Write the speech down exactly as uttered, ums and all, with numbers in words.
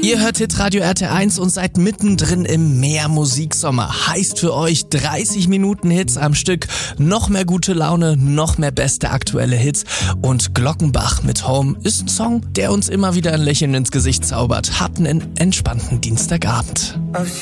Ihr hört Hitradio R T eins und seid mittendrin im Meer-Musiksommer. Heißt für euch dreißig Minuten Hits am Stück, noch mehr gute Laune, noch mehr beste aktuelle Hits. Und Glockenbach mit Home ist ein Song, der uns immer wieder ein Lächeln ins Gesicht zaubert. Habt einen entspannten Dienstagabend. I've